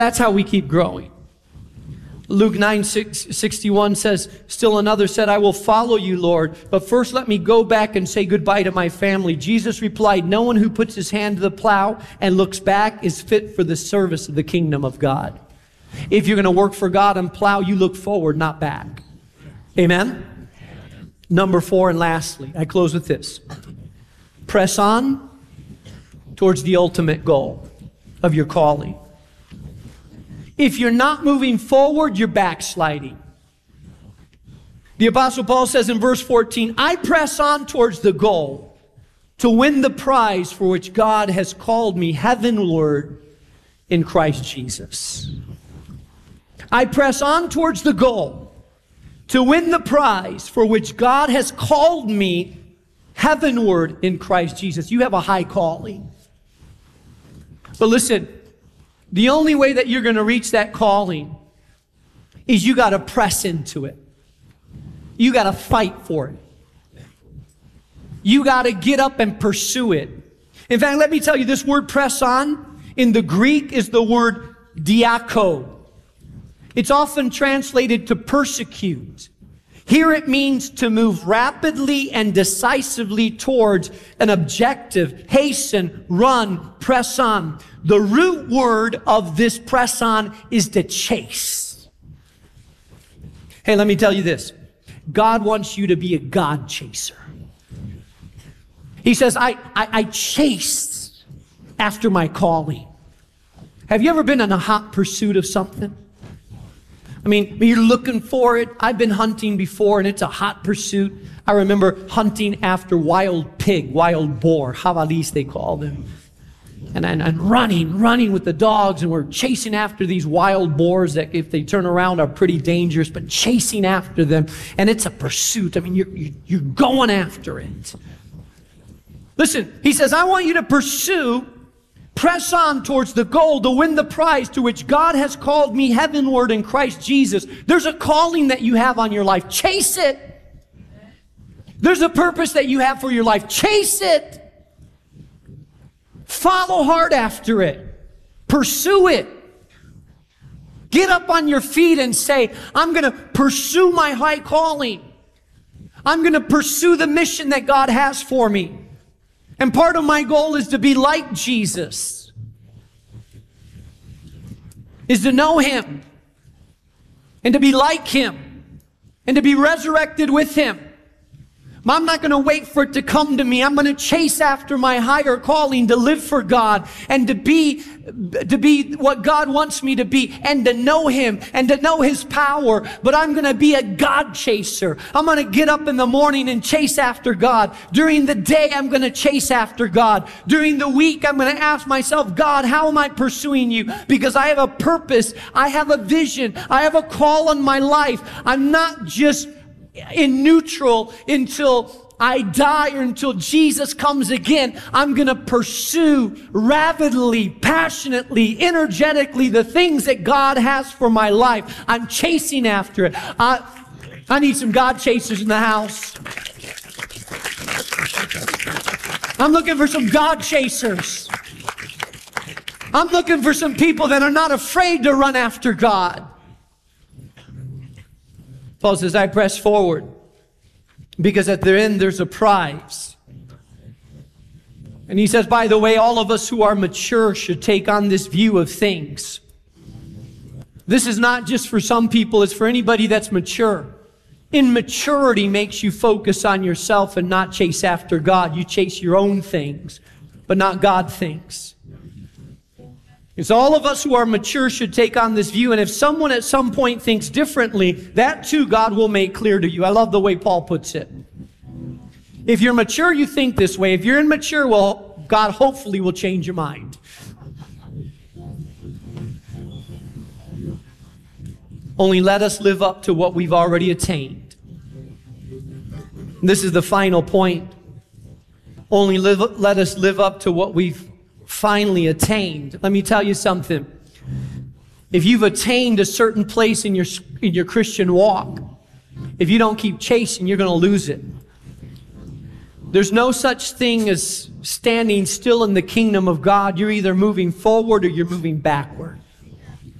That's how we keep growing. Luke 9:61 says, still another said, I will follow you, Lord, but first let me go back and say goodbye to my family. Jesus replied, no one who puts his hand to the plow and looks back is fit for the service of the kingdom of God. If you're going to work for God and plow, you look forward, not back. Amen? Number 4, and lastly, I close with this. Press on towards the ultimate goal of your calling. If you're not moving forward, you're backsliding. The Apostle Paul says in verse 14, I press on towards the goal to win the prize for which God has called me heavenward in Christ Jesus. I press on towards the goal to win the prize for which God has called me heavenward in Christ Jesus. You have a high calling. But listen, the only way that you're going to reach that calling is you got to press into it. You got to fight for it. You got to get up and pursue it. In fact, let me tell you, this word press on in the Greek is the word diako. It's often translated to persecute. Here it means to move rapidly and decisively towards an objective, hasten, run, press on. The root word of this press on is to chase. Hey, let me tell you this. God wants you to be a God chaser. He says, I chase after my calling. Have you ever been in a hot pursuit of something? I mean, you're looking for it. I've been hunting before, and it's a hot pursuit. I remember hunting after wild pig, wild boar, javalis they call them. And running with the dogs, and we're chasing after these wild boars that, if they turn around, are pretty dangerous, but chasing after them. And it's a pursuit. I mean, you're going after it. Listen, he says, I want you to pursue, press on towards the goal to win the prize to which God has called me heavenward in Christ Jesus. There's a calling that you have on your life. Chase it. There's a purpose that you have for your life. Chase it. Follow hard after it. Pursue it. Get up on your feet and say, I'm going to pursue my high calling. I'm going to pursue the mission that God has for me. And part of my goal is to be like Jesus. Is to know Him. And to be like Him. And to be resurrected with Him. I'm not going to wait for it to come to me. I'm going to chase after my higher calling to live for God and to be what God wants me to be and to know Him and to know His power. But I'm going to be a God chaser. I'm going to get up in the morning and chase after God. During the day, I'm going to chase after God. During the week, I'm going to ask myself, God, how am I pursuing you? Because I have a purpose. I have a vision. I have a call on my life. I'm not just in neutral until I die or until Jesus comes again. I'm going to pursue rapidly, passionately, energetically the things that God has for my life. I'm chasing after it. I need some God chasers in the house. I'm looking for some God chasers. I'm looking for some people that are not afraid to run after God. Paul says, I press forward because at the end there's a prize. And he says, by the way, all of us who are mature should take on this view of things. This is not just for some people, it's for anybody that's mature. Immaturity makes you focus on yourself and not chase after God. You chase your own things, but not God things. Because all of us who are mature should take on this view. And if someone at some point thinks differently, that too God will make clear to you. I love the way Paul puts it. If you're mature, you think this way. If you're immature, well, God hopefully will change your mind. Only let us live up to what we've already attained. This is the final point. Only let us live up to what we've finally attained. Let me tell you something. If you've attained a certain place in your Christian walk, if you don't keep chasing, you're going to lose it. There's no such thing as standing still in the kingdom of God. You're either moving forward or you're moving backward.